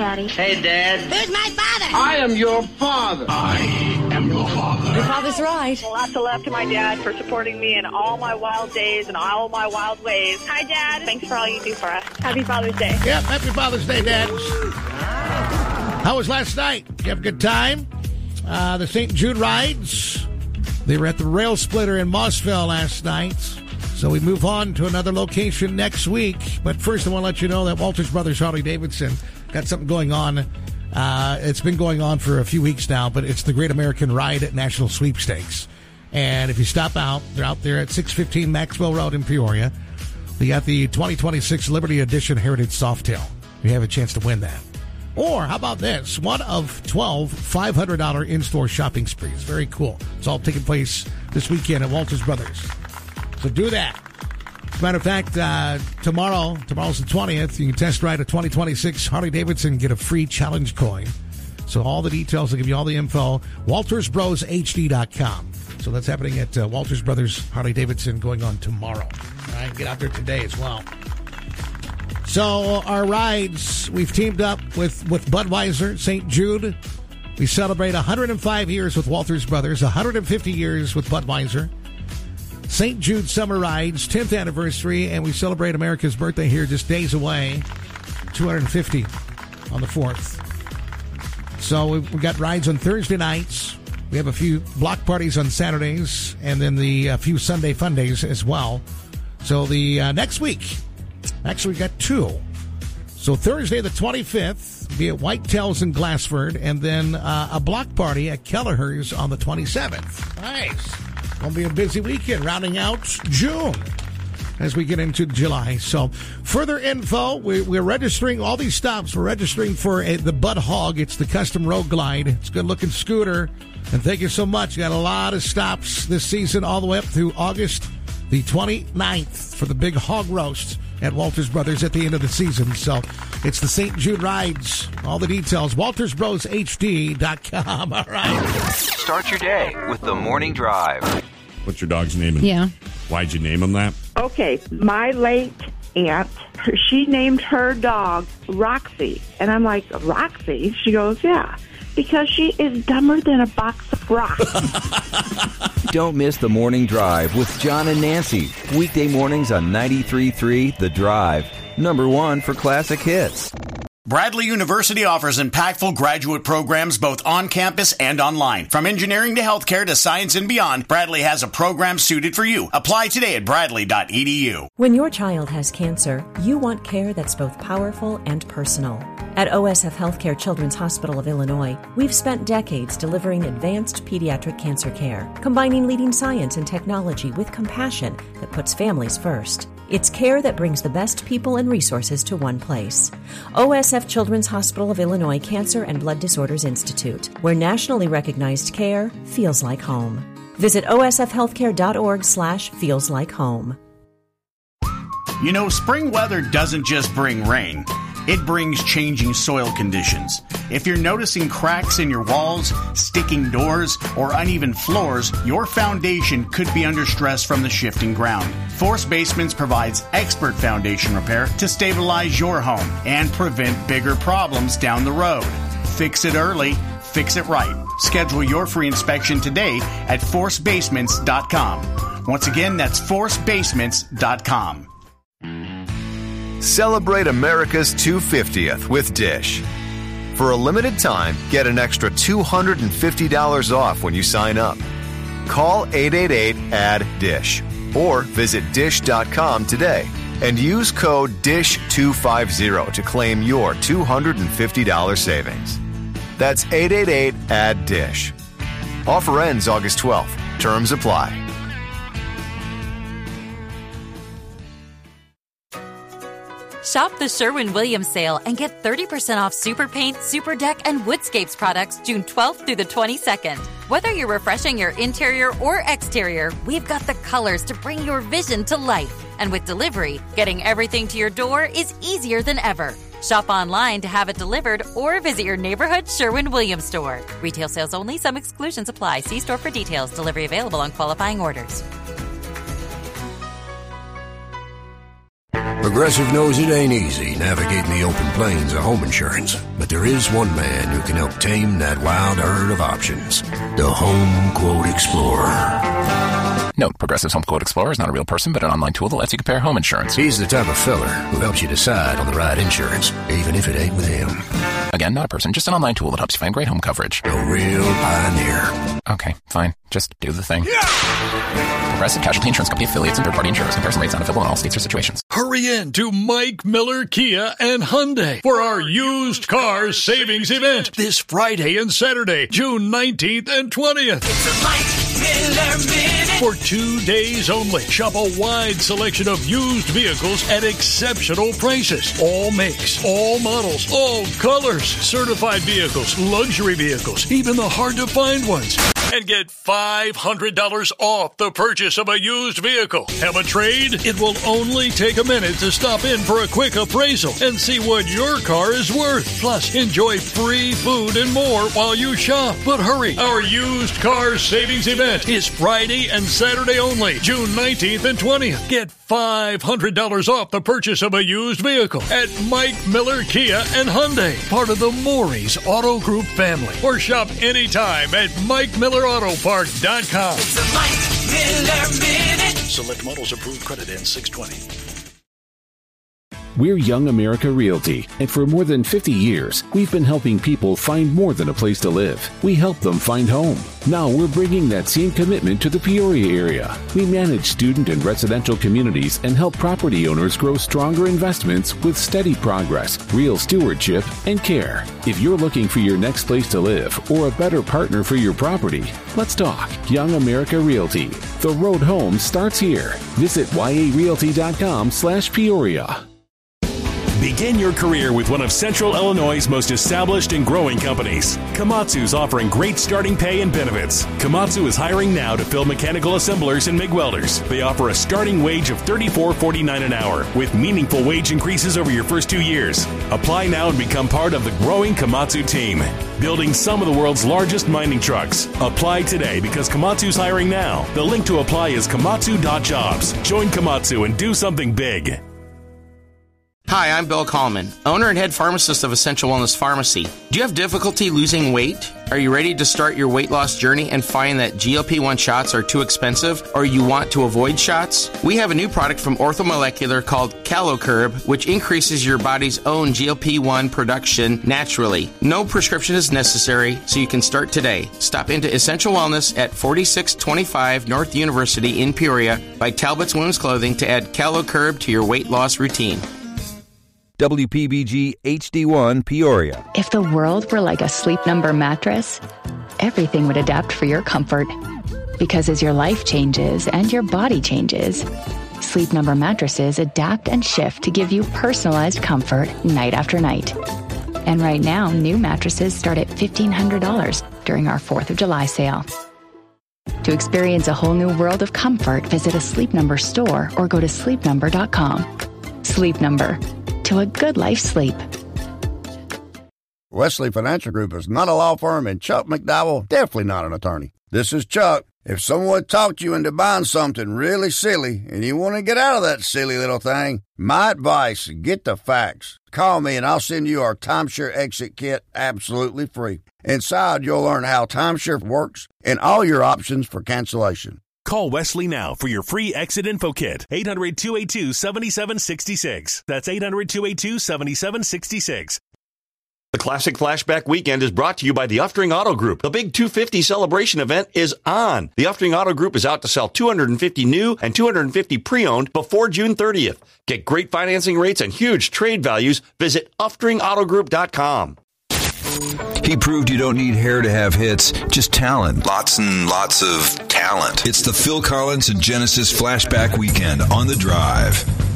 Daddy. Hey, Dad. Who's my father? I am your father. I am your father. Your father's right. Lots of love to my dad for supporting me in all my wild days and all my wild ways. Hi, Dad. Thanks for all you do for us. Happy Father's Day. Yep, happy Father's Day, Dad. How was last night? Did you have a good time? The St. Jude rides. They were at the Rail Splitter in Mossville last night. So we move on to another location next week. But first, I want to let you know that Walters Brothers Harley-Davidson got something going on. It's been going on for a few weeks now, but it's the Great American Ride National Sweepstakes. And if you stop out, they're out there at 615 Maxwell Road in Peoria. They got the 2026 Liberty Edition Heritage Softail. You have a chance to win that. Or how about this? One of 12 $500 in-store shopping sprees. Very cool. It's all taking place this weekend at Walters Brothers. So do that. As a matter of fact, tomorrow's the 20th. You can test ride a 2026 Harley-Davidson and get a free challenge coin. So all the details, I'll give you all the info. WaltersBrosHD.com. So that's happening at Walters Brothers Harley-Davidson going on tomorrow. All right, get out there today as well. So our rides, we've teamed up with Budweiser, St. Jude. We celebrate 105 years with Walters Brothers, 150 years with Budweiser. St. Jude Summer Rides, 10th anniversary, and we celebrate America's birthday here just days away, 250 on the 4th. So we've got rides on Thursday nights. We have a few block parties on Saturdays, and then a few Sunday fun days as well. So the next week, actually we got 2. So Thursday the 25th, be at Whitetails in Glassford, and then a block party at Kelleher's on the 27th. Nice. Going to be a busy weekend, rounding out June as we get into July. So further info, we're registering all these stops. We're registering for the Bud Hog. It's the custom road glide. It's a good-looking scooter. And thank you so much. You got a lot of stops this season all the way up through August the 29th for the big hog roast at Walters Brothers at the end of the season. So it's the St. Jude rides. All the details, WaltersBrosHD.com. All right. Start your day with the Morning Drive. What's your dog's name? Yeah. Why'd you name him that? Okay, my late aunt, she named her dog Roxy. And I'm like, Roxy? She goes, yeah, because she is dumber than a box of rocks. Don't miss the Morning Drive with John and Nancy. Weekday mornings on 93.3 The Drive. #1 for classic hits. Bradley University offers impactful graduate programs both on campus and online. From engineering to healthcare to science and beyond, Bradley has a program suited for you. Apply today at bradley.edu. When your child has cancer, you want care that's both powerful and personal. At OSF Healthcare Children's Hospital of Illinois, we've spent decades delivering advanced pediatric cancer care, combining leading science and technology with compassion that puts families first. It's care that brings the best people and resources to one place. OSF Children's Hospital of Illinois Cancer and Blood Disorders Institute, where nationally recognized care feels like home. Visit osfhealthcare.org/feelslike-home. You know, spring weather doesn't just bring rain. It brings changing soil conditions. If you're noticing cracks in your walls, sticking doors, or uneven floors, your foundation could be under stress from the shifting ground. Force Basements provides expert foundation repair to stabilize your home and prevent bigger problems down the road. Fix it early, fix it right. Schedule your free inspection today at forcebasements.com. Once again, that's forcebasements.com. Celebrate America's 250th with Dish. For a limited time, get an extra $250 off when you sign up. Call 888-ADD-DISH or visit Dish.com today and use code DISH250 to claim your $250 savings. That's 888-ADD-DISH. Offer ends August 12th. Terms apply. Shop the Sherwin-Williams sale and get 30% off Super Paint, Super Deck, and Woodscapes products June 12th through the 22nd. Whether you're refreshing your interior or exterior, we've got the colors to bring your vision to life. And with delivery, getting everything to your door is easier than ever. Shop online to have it delivered or visit your neighborhood Sherwin-Williams store. Retail sales only. Some exclusions apply. See store for details. Delivery available on qualifying orders. Progressive knows it ain't easy navigating the open plains of home insurance, but there is one man who can help tame that wild herd of options. The Home Quote Explorer. Note, Progressive's Home Quote Explorer is not a real person, but an online tool that lets you compare home insurance. He's the type of feller who helps you decide on the right insurance, even if it ain't with him. Again, not a person, just an online tool that helps you find great home coverage. A real pioneer. Okay, fine. Just do the thing. Progressive Casualty Insurance Company affiliates and third-party insurers. Comparison rates not available in all states or situations. Hurry in to Mike Miller Kia and Hyundai for our used car savings event this Friday and Saturday, June 19th and 20th. It's a Mike Miller Minute. For 2 days only, shop a wide selection of used vehicles at exceptional prices. All makes, all models, all colors. Certified vehicles, luxury vehicles, even the hard-to-find ones. And get $500 off the purchase of a used vehicle. Have a trade? It will only take a minute to stop in for a quick appraisal and see what your car is worth. Plus, enjoy free food and more while you shop. But hurry, our used car savings event is Friday and Saturday only, June 19th and 20th. Get $500 off the purchase of a used vehicle at Mike Miller Kia and Hyundai, part of the Maury's Auto Group family. Or shop anytime at MikeMillerAutoPark.com. It's a Mike Miller Minute. Select models approved, credit ends 6/20. We're Young America Realty, and for more than 50 years, we've been helping people find more than a place to live. We help them find home. Now we're bringing that same commitment to the Peoria area. We manage student and residential communities and help property owners grow stronger investments with steady progress, real stewardship, and care. If you're looking for your next place to live or a better partner for your property, let's talk. Young America Realty. The road home starts here. Visit yarealty.com/Peoria. Begin your career with one of Central Illinois' most established and growing companies. Komatsu's offering great starting pay and benefits. Komatsu is hiring now to fill mechanical assemblers and MIG welders. They offer a starting wage of $34.49 an hour with meaningful wage increases over your first 2 years. Apply now and become part of the growing Komatsu team, building some of the world's largest mining trucks. Apply today because Komatsu's hiring now. The link to apply is komatsu.jobs. Join Komatsu and do something big. Hi, I'm Bill Kallman, owner and head pharmacist of Essential Wellness Pharmacy. Do you have difficulty losing weight? Are you ready to start your weight loss journey and find that GLP-1 shots are too expensive or you want to avoid shots? We have a new product from Orthomolecular called CaloCurb, which increases your body's own GLP-1 production naturally. No prescription is necessary, so you can start today. Stop into Essential Wellness at 4625 North University in Peoria by Talbot's Women's Clothing to add CaloCurb to your weight loss routine. WPBG HD1 Peoria. If the world were like a Sleep Number mattress, everything would adapt for your comfort. Because as your life changes and your body changes, Sleep Number mattresses adapt and shift to give you personalized comfort night after night. And right now, new mattresses start at $1,500 during our 4th of July sale. To experience a whole new world of comfort, visit a Sleep Number store or go to sleepnumber.com. Sleep Number. To a good life sleep. Wesley Financial Group is not a law firm, and Chuck McDowell definitely not an attorney. This is Chuck. If someone talked you into buying something really silly and you want to get out of that silly little thing, my advice, get the facts. Call me and I'll send you our Timeshare Exit Kit absolutely free. Inside, you'll learn how timeshare works and all your options for cancellation. Call Wesley now for your free exit info kit. 800-282-7766. That's 800-282-7766. The Classic Flashback Weekend is brought to you by the Uftring Auto Group. The big 250 celebration event is on. The Uftring Auto Group is out to sell 250 new and 250 pre-owned before June 30th. Get great financing rates and huge trade values. Visit UftingAutoGroup.com. He proved you don't need hair to have hits, just talent. Lots and lots of talent. It's the Phil Collins and Genesis Flashback Weekend on The Drive.